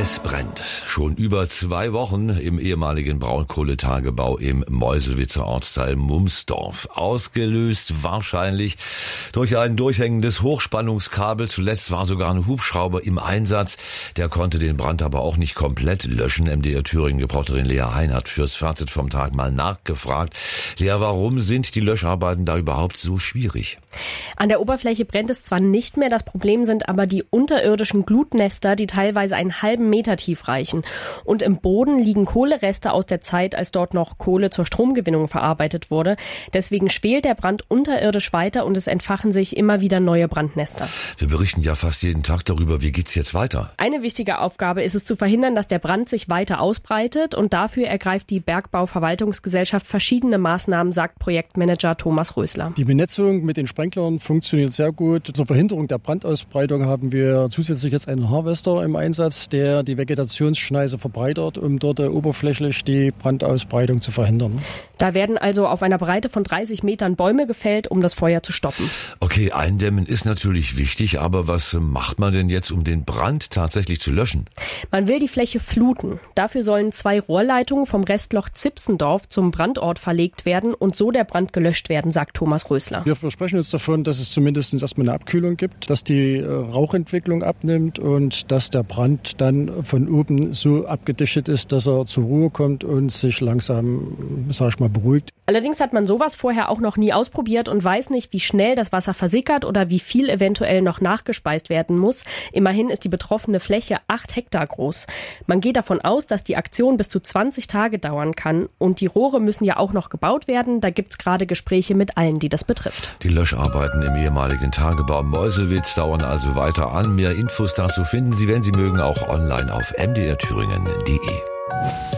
Es brennt. Schon über 2 Wochen im ehemaligen Braunkohletagebau im Meuselwitzer Ortsteil Mumsdorf. Ausgelöst wahrscheinlich durch ein durchhängendes Hochspannungskabel. Zuletzt war sogar ein Hubschrauber im Einsatz. Der konnte den Brand aber auch nicht komplett löschen. MDR Thüringen-Reporterin Lea Hein hat fürs Fazit vom Tag mal nachgefragt. Lea, warum sind die Löscharbeiten da überhaupt so schwierig? An der Oberfläche brennt es zwar nicht mehr, das Problem sind aber die unterirdischen Glutnester, die teilweise einen halben Meter tief reichen. Und im Boden liegen Kohlereste aus der Zeit, als dort noch Kohle zur Stromgewinnung verarbeitet wurde. Deswegen schwelt der Brand unterirdisch weiter und es entfachen sich immer wieder neue Brandnester. Wir berichten ja fast jeden Tag darüber. Wie geht's jetzt weiter? Eine wichtige Aufgabe ist es zu verhindern, dass der Brand sich weiter ausbreitet. Und dafür ergreift die Bergbauverwaltungsgesellschaft verschiedene Maßnahmen, sagt Projektmanager Thomas Rösler. Die Benetzung mit den Sprenklern funktioniert sehr gut. Zur Verhinderung der Brandausbreitung haben wir zusätzlich jetzt einen Harvester im Einsatz, der die Vegetationsschneise verbreitert, um dort oberflächlich die Brandausbreitung zu verhindern. Da werden also auf einer Breite von 30 Metern Bäume gefällt, um das Feuer zu stoppen. Okay, eindämmen ist natürlich wichtig, aber was macht man denn jetzt, um den Brand tatsächlich zu löschen? Man will die Fläche fluten. Dafür sollen 2 Rohrleitungen vom Restloch Zipsendorf zum Brandort verlegt werden und so der Brand gelöscht werden, sagt Thomas Rösler. Wir versprechen uns davon, dass es zumindest erstmal eine Abkühlung gibt, dass die Rauchentwicklung abnimmt und dass der Brand dann von oben so abgedichtet ist, dass er zur Ruhe kommt und sich langsam, sag ich mal, beruhigt. Allerdings hat man sowas vorher auch noch nie ausprobiert und weiß nicht, wie schnell das Wasser versickert oder wie viel eventuell noch nachgespeist werden muss. Immerhin ist die betroffene Fläche 8 Hektar groß. Man geht davon aus, dass die Aktion bis zu 20 Tage dauern kann. Und die Rohre müssen ja auch noch gebaut werden. Da gibt's gerade Gespräche mit allen, die das betrifft. Die Löscharbeiten im ehemaligen Tagebau Meuselwitz dauern also weiter an. Mehr Infos dazu finden Sie, wenn Sie mögen, auch online auf mdrthüringen.de.